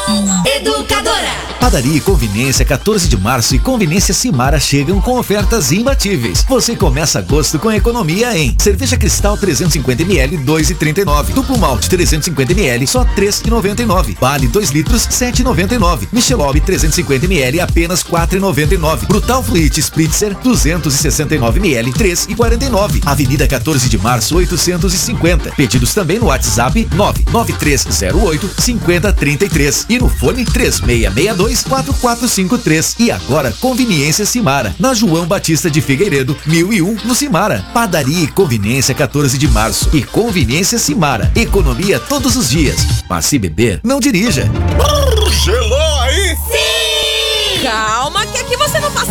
Educadora. Padaria e Conveniência 14 de março e Conveniência Simara chegam com ofertas imbatíveis. Você começa agosto com economia em cerveja Cristal 350ml 2,39, duplo malte 350ml só 3,99, Bale 2 litros 7,99, Michelob 350ml apenas 4,99, Brutal Fruit Spritzer 269ml 3,49, Avenida 14 de março 850. Pedidos também no WhatsApp 99308 5033 e no fone 3662-4453. E agora Conveniência Simara, na João Batista de Figueiredo 1001, no Simara. Padaria e Conveniência 14 de março e Conveniência Simara. Economia todos os dias. Mas se beber, não dirija. Gelou aí? Sim! Calma que aqui você não passa